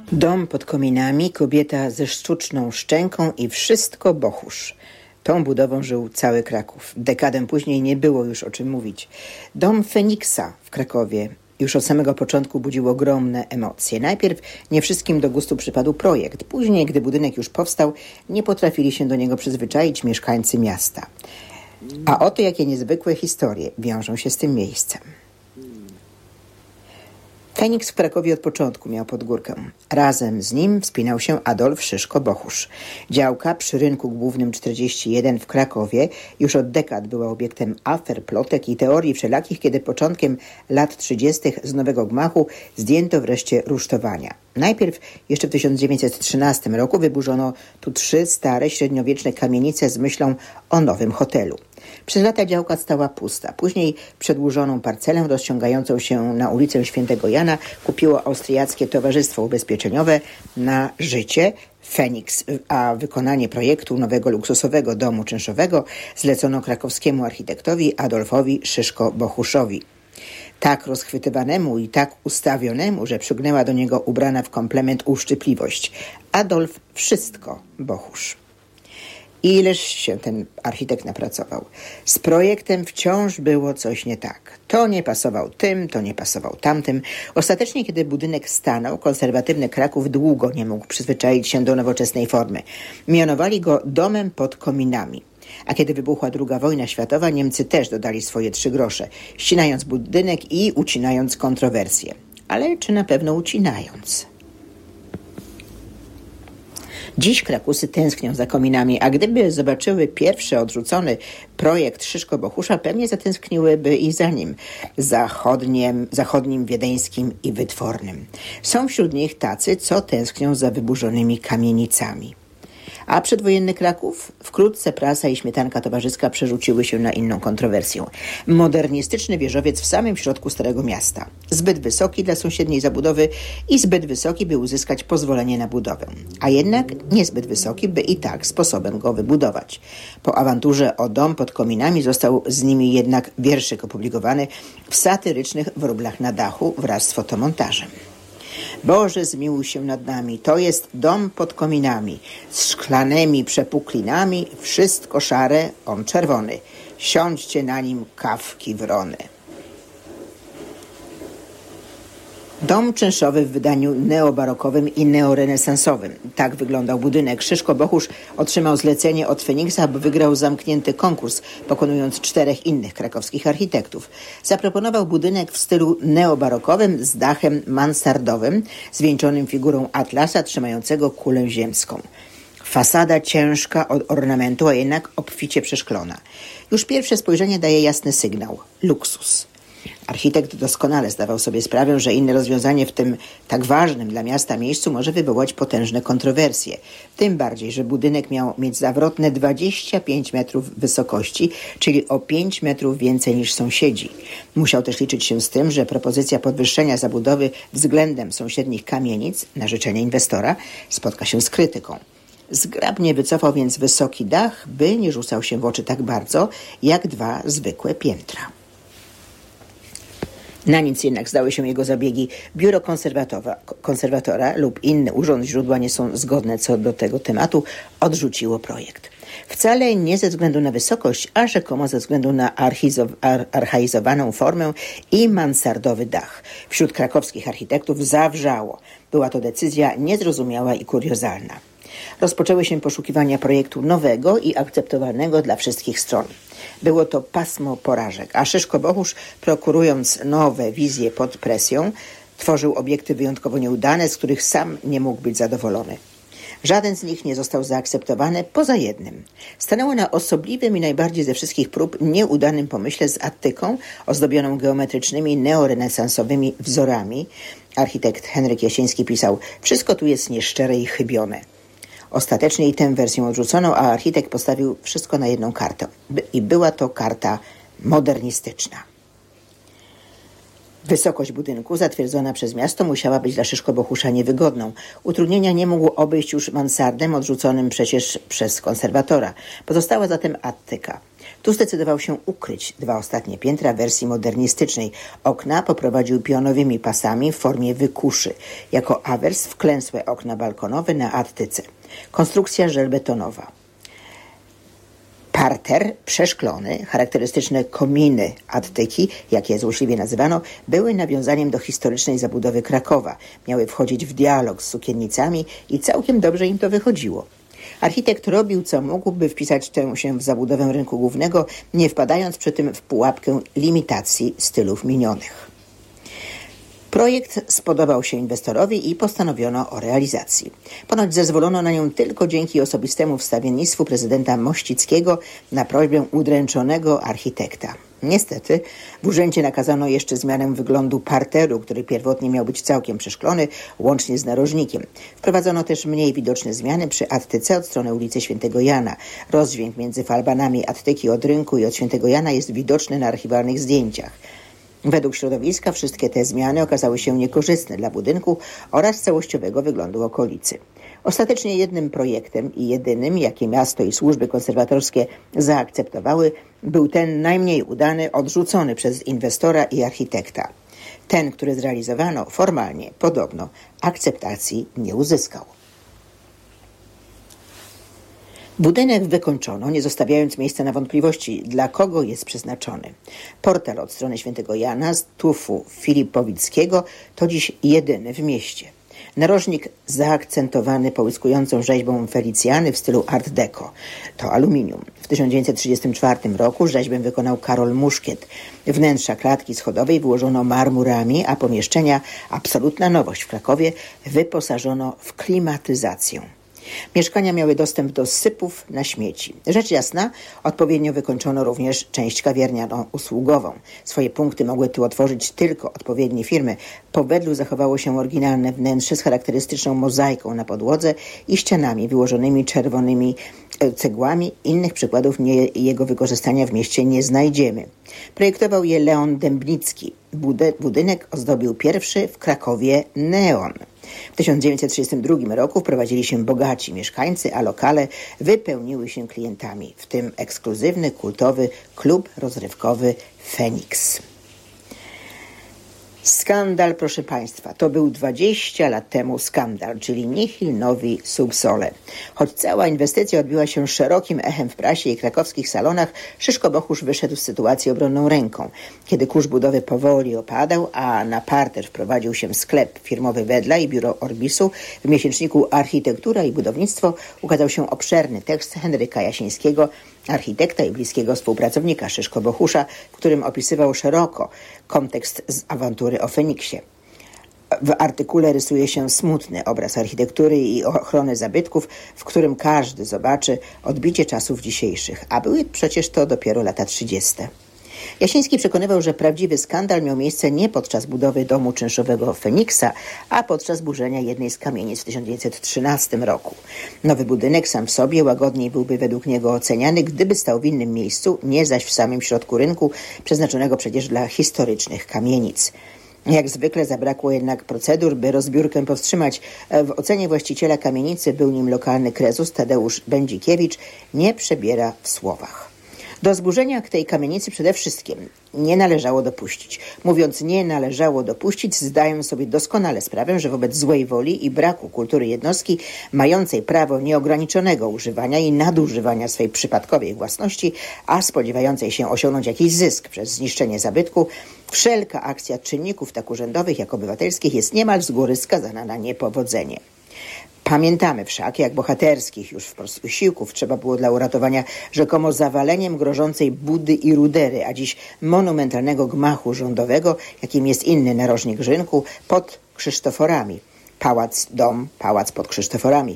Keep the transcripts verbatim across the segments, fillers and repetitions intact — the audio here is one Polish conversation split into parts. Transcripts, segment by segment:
Dom pod kominami, kobieta ze sztuczną szczęką i wszystko Bochusz. Tą budową żył cały Kraków. Dekadę później nie było już o czym mówić. Dom Feniksa w Krakowie już od samego początku budził ogromne emocje. Najpierw nie wszystkim do gustu przypadł projekt. Później, gdy budynek już powstał, nie potrafili się do niego przyzwyczaić mieszkańcy miasta. A oto jakie niezwykłe historie wiążą się z tym miejscem. Feniks w Krakowie od początku miał podgórkę. Razem z nim wspinał się Adolf Szyszko-Bochusz. Działka przy rynku głównym czterdzieści jeden w Krakowie już od dekad była obiektem afer, plotek i teorii wszelakich, kiedy początkiem lat trzydziestych z Nowego Gmachu zdjęto wreszcie rusztowania. Najpierw jeszcze w tysiąc dziewięćset trzynastym roku wyburzono tu trzy stare, średniowieczne kamienice z myślą o nowym hotelu. Przez lata działka stała pusta. Później przedłużoną parcelę rozciągającą się na ulicę Świętego Jana kupiło austriackie Towarzystwo Ubezpieczeniowe na życie Feniks, a wykonanie projektu nowego luksusowego domu czynszowego zlecono krakowskiemu architektowi Adolfowi Szyszko-Bochuszowi. Tak rozchwytywanemu i tak ustawionemu, że przygnęła do niego ubrana w komplement uszczypliwość. Adolf Wszystko Bochusz. Ileż się ten architekt napracował. Z projektem wciąż było coś nie tak. To nie pasował tym, to nie pasował tamtym. Ostatecznie, kiedy budynek stanął, konserwatywny Kraków długo nie mógł przyzwyczaić się do nowoczesnej formy. Mianowali go domem pod kominami. A kiedy wybuchła druga wojna światowa, Niemcy też dodali swoje trzy grosze, ścinając budynek i ucinając kontrowersje. Ale czy na pewno ucinając? Dziś Krakusy tęsknią za kominami, a gdyby zobaczyły pierwszy odrzucony projekt Szyszko-Bochusza, pewnie zatęskniłyby i za nim, zachodnim, zachodnim, wiedeńskim i wytwornym. Są wśród nich tacy, co tęsknią za wyburzonymi kamienicami. A przedwojenny Kraków? Wkrótce prasa i śmietanka towarzyska przerzuciły się na inną kontrowersję. Modernistyczny wieżowiec w samym środku Starego Miasta. Zbyt wysoki dla sąsiedniej zabudowy i zbyt wysoki, by uzyskać pozwolenie na budowę. A jednak niezbyt wysoki, by i tak sposobem go wybudować. Po awanturze o dom pod kominami został z nimi jednak wierszyk opublikowany w satyrycznych wróblach na dachu wraz z fotomontażem. Boże, zmiłuj się nad nami, to jest dom pod kominami, z szklanymi przepuklinami, wszystko szare, on czerwony. Siądźcie na nim, kawki wrony. Dom czynszowy w wydaniu neobarokowym i neorenesansowym. Tak wyglądał budynek. Szyszko-Bochusz otrzymał zlecenie od Feniksa, aby wygrał zamknięty konkurs, pokonując czterech innych krakowskich architektów. Zaproponował budynek w stylu neobarokowym z dachem mansardowym, zwieńczonym figurą atlasa trzymającego kulę ziemską. Fasada ciężka od ornamentu, a jednak obficie przeszklona. Już pierwsze spojrzenie daje jasny sygnał. Luksus. Architekt doskonale zdawał sobie sprawę, że inne rozwiązanie w tym tak ważnym dla miasta miejscu może wywołać potężne kontrowersje. Tym bardziej, że budynek miał mieć zawrotne dwadzieścia pięć metrów wysokości, czyli o pięć metrów więcej niż sąsiedzi. Musiał też liczyć się z tym, że propozycja podwyższenia zabudowy względem sąsiednich kamienic na życzenie inwestora spotka się z krytyką. Zgrabnie wycofał więc wysoki dach, by nie rzucał się w oczy tak bardzo, jak dwa zwykłe piętra. Na nic jednak zdały się jego zabiegi. Biuro konserwatora lub inny urząd, źródła nie są zgodne co do tego tematu, odrzuciło projekt. Wcale nie ze względu na wysokość, a rzekomo ze względu na archizow- ar- archaizowaną formę i mansardowy dach. Wśród krakowskich architektów zawrzało. Była to decyzja niezrozumiała i kuriozalna. Rozpoczęły się poszukiwania projektu nowego i akceptowalnego dla wszystkich stron. Było to pasmo porażek, a Szyszko-Bochusz, prokurując nowe wizje pod presją, tworzył obiekty wyjątkowo nieudane, z których sam nie mógł być zadowolony. Żaden z nich nie został zaakceptowany poza jednym. Stanęło na osobliwym i najbardziej ze wszystkich prób nieudanym pomyśle z attyką ozdobioną geometrycznymi neorenesansowymi wzorami. Architekt Henryk Jasiński pisał: wszystko tu jest nieszczere i chybione. Ostatecznie i tę wersję odrzucono, a architekt postawił wszystko na jedną kartę. I była to karta modernistyczna. Wysokość budynku zatwierdzona przez miasto musiała być dla Szyszko-Bohusza niewygodną. Utrudnienia nie mógł obejść już mansardem odrzuconym przecież przez konserwatora. Pozostała zatem attyka. Tu zdecydował się ukryć dwa ostatnie piętra wersji modernistycznej. Okna poprowadził pionowymi pasami w formie wykuszy. Jako awers wklęsłe okna balkonowe na attyce. Konstrukcja żelbetonowa. Parter przeszklony, charakterystyczne kominy attyki, jak je złośliwie nazywano, były nawiązaniem do historycznej zabudowy Krakowa. Miały wchodzić w dialog z sukiennicami i całkiem dobrze im to wychodziło. Architekt robił co mógł, by wpisać się w zabudowę rynku głównego, nie wpadając przy tym w pułapkę limitacji stylów minionych. Projekt spodobał się inwestorowi i postanowiono o realizacji. Ponoć zezwolono na nią tylko dzięki osobistemu wstawiennictwu prezydenta Mościckiego na prośbę udręczonego architekta. Niestety w urzędzie nakazano jeszcze zmianę wyglądu parteru, który pierwotnie miał być całkiem przeszklony, łącznie z narożnikiem. Wprowadzono też mniej widoczne zmiany przy attyce od strony ulicy Świętego Jana. Rozdźwięk między falbanami attyki od rynku i od Świętego Jana jest widoczny na archiwalnych zdjęciach. Według środowiska wszystkie te zmiany okazały się niekorzystne dla budynku oraz całościowego wyglądu okolicy. Ostatecznie jednym projektem i jedynym, jakie miasto i służby konserwatorskie zaakceptowały, był ten najmniej udany, odrzucony przez inwestora i architekta. Ten, który zrealizowano formalnie, podobno akceptacji nie uzyskał. Budynek wykończono, nie zostawiając miejsca na wątpliwości, dla kogo jest przeznaczony. Portal od strony Świętego Jana z tufu Filipowickiego to dziś jedyny w mieście. Narożnik zaakcentowany połyskującą rzeźbą Felicjany w stylu Art Deco. To aluminium. W tysiąc dziewięćset trzydziestym czwartym roku rzeźbę wykonał Karol Muszkiet. Wnętrza klatki schodowej wyłożono marmurami, a pomieszczenia, absolutna nowość w Krakowie, wyposażono w klimatyzację. Mieszkania miały dostęp do sypów na śmieci. Rzecz jasna, odpowiednio wykończono również część kawiarniano-usługową. Swoje punkty mogły tu otworzyć tylko odpowiednie firmy. Po wedlu zachowało się oryginalne wnętrze z charakterystyczną mozaiką na podłodze i ścianami wyłożonymi czerwonymi cegłami. Innych przykładów nie, jego wykorzystania w mieście nie znajdziemy. Projektował je Leon Dębnicki. Budy, budynek ozdobił pierwszy w Krakowie neon. W tysiąc dziewięćset trzydziestym drugim roku wprowadzili się bogaci mieszkańcy, a lokale wypełniły się klientami, w tym ekskluzywny, kultowy klub rozrywkowy Feniks. Skandal, proszę Państwa, to był dwadzieścia lat temu skandal, czyli nihil novi sub sole. Choć cała inwestycja odbiła się szerokim echem w prasie i krakowskich salonach, Szyszko-Bohusz wyszedł z sytuacji obronną ręką. Kiedy kurz budowy powoli opadał, a na parter wprowadził się sklep firmowy Wedla i biuro Orbisu, w miesięczniku Architektura i Budownictwo ukazał się obszerny tekst Henryka Jasińskiego, architekta i bliskiego współpracownika Szyszko-Bohusza, w którym opisywał szeroko kontekst z awantury o Feniksie. W artykule rysuje się smutny obraz architektury i ochrony zabytków, w którym każdy zobaczy odbicie czasów dzisiejszych, a były przecież to dopiero lata trzydzieste. Jasiński przekonywał, że prawdziwy skandal miał miejsce nie podczas budowy domu czynszowego Feniksa, a podczas burzenia jednej z kamienic w tysiąc dziewięćset trzynastym roku. Nowy budynek sam w sobie łagodniej byłby według niego oceniany, gdyby stał w innym miejscu, nie zaś w samym środku rynku, przeznaczonego przecież dla historycznych kamienic. Jak zwykle zabrakło jednak procedur, by rozbiórkę powstrzymać. W ocenie właściciela kamienicy, był nim lokalny krezus Tadeusz Będzikiewicz, nie przebiera w słowach. Do zburzenia tej kamienicy przede wszystkim nie należało dopuścić. Mówiąc nie należało dopuścić, zdaję sobie doskonale sprawę, że wobec złej woli i braku kultury jednostki mającej prawo nieograniczonego używania i nadużywania swej przypadkowej własności, a spodziewającej się osiągnąć jakiś zysk przez zniszczenie zabytku, wszelka akcja czynników tak urzędowych jak obywatelskich jest niemal z góry skazana na niepowodzenie. Pamiętamy wszak, jak bohaterskich już wprost wysiłków trzeba było dla uratowania rzekomo zawaleniem grożącej Budy i Rudery, a dziś monumentalnego gmachu rządowego, jakim jest inny narożnik rynku, pod Krzysztoforami. Pałac, dom, pałac pod Krzysztoforami.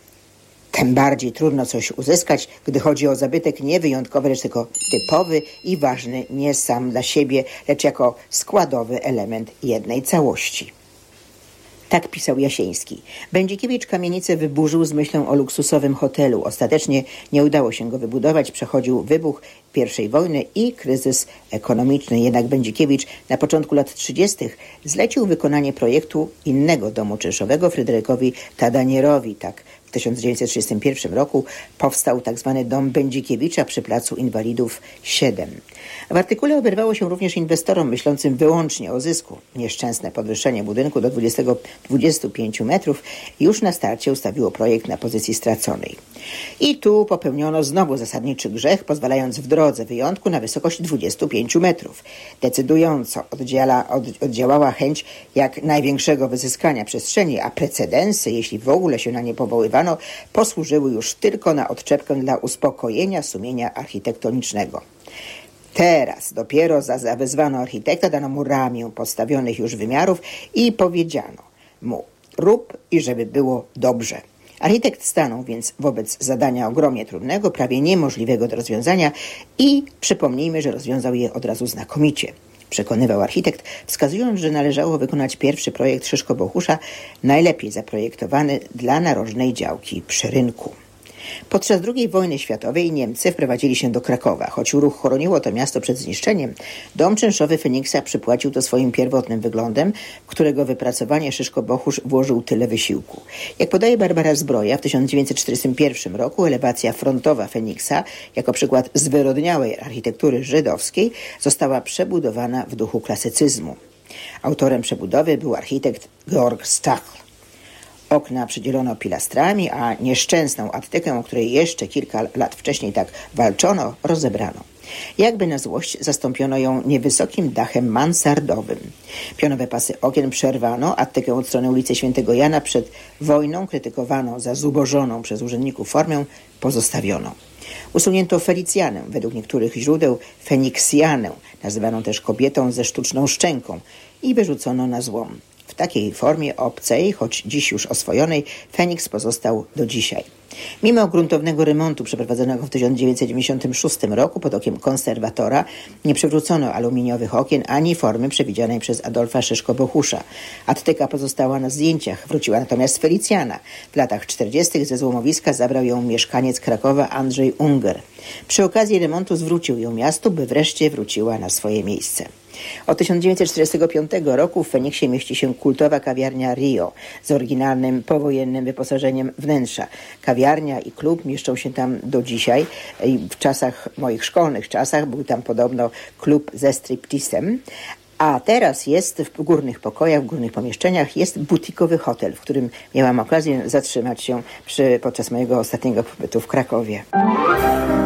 Tym bardziej trudno coś uzyskać, gdy chodzi o zabytek nie wyjątkowy, lecz tylko typowy i ważny nie sam dla siebie, lecz jako składowy element jednej całości. Tak pisał Jasieński. Będzikiewicz kamienicę wyburzył z myślą o luksusowym hotelu. Ostatecznie nie udało się go wybudować. Przechodził wybuch pierwszej wojny i kryzys ekonomiczny. Jednak Będzikiewicz na początku lat trzydziestych zlecił wykonanie projektu innego domu czynszowego Fryderykowi Tadanierowi. Tak w tysiąc dziewięćset trzydziestym pierwszym roku powstał tzw. dom Będzikiewicza przy Placu Inwalidów siedem. W artykule oberwało się również inwestorom myślącym wyłącznie o zysku. Nieszczęsne podwyższenie budynku do dwudziestu pięciu metrów już na starcie ustawiło projekt na pozycji straconej. I tu popełniono znowu zasadniczy grzech, pozwalając w drodze wyjątku na wysokość dwudziestu pięciu metrów. Decydująco oddziela, od, oddziałała chęć jak największego wyzyskania przestrzeni, a precedensy, jeśli w ogóle się na nie powoływano, posłużyły już tylko na odczepkę dla uspokojenia sumienia architektonicznego. Teraz dopiero za zawezwano architekta, dano mu ramię postawionych już wymiarów i powiedziano mu: rób i żeby było dobrze. Architekt stanął więc wobec zadania ogromnie trudnego, prawie niemożliwego do rozwiązania i przypomnijmy, że rozwiązał je od razu znakomicie. Przekonywał architekt, wskazując, że należało wykonać pierwszy projekt Szyszko-Bohusza, najlepiej zaprojektowany dla narożnej działki przy rynku. Podczas drugiej wojny światowej Niemcy wprowadzili się do Krakowa. Choć uruchomiliło to miasto przed zniszczeniem, dom czynszowy Feniksa przypłacił to swoim pierwotnym wyglądem, w którego wypracowanie Szyszko-Bohusz włożył tyle wysiłku. Jak podaje Barbara Zbroja, w tysiąc dziewięćset czterdziestym pierwszym roku elewacja frontowa Feniksa, jako przykład zwyrodniałej architektury żydowskiej, została przebudowana w duchu klasycyzmu. Autorem przebudowy był architekt Georg Stachl. Okna przydzielono pilastrami, a nieszczęsną attykę, o której jeszcze kilka lat wcześniej tak walczono, rozebrano. Jakby na złość zastąpiono ją niewysokim dachem mansardowym. Pionowe pasy okien przerwano, attykę od strony ulicy Świętego Jana przed wojną, krytykowaną za zubożoną przez urzędników formę, pozostawiono. Usunięto Felicjanę, według niektórych źródeł Feniksjanę, nazywaną też kobietą ze sztuczną szczęką, i wyrzucono na złom. W takiej formie obcej, choć dziś już oswojonej, Feniks pozostał do dzisiaj. Mimo gruntownego remontu przeprowadzonego w tysiąc dziewięćset dziewięćdziesiątym szóstym roku pod okiem konserwatora, nie przywrócono aluminiowych okien ani formy przewidzianej przez Adolfa Szyszko-Bohusza. Attyka pozostała na zdjęciach, wróciła natomiast Felicjana. W latach czterdziestych ze złomowiska zabrał ją mieszkaniec Krakowa Andrzej Unger. Przy okazji remontu zwrócił ją miastu, by wreszcie wróciła na swoje miejsce. Od tysiąc dziewięćset czterdziestego piątego roku w Feniksie mieści się kultowa kawiarnia Rio z oryginalnym powojennym wyposażeniem wnętrza. Kawiarnia i klub mieszczą się tam do dzisiaj. W czasach, moich szkolnych czasach, był tam podobno klub ze stripteasem. A teraz jest w górnych pokojach, w górnych pomieszczeniach jest butikowy hotel, w którym miałam okazję zatrzymać się przy, podczas mojego ostatniego pobytu w Krakowie.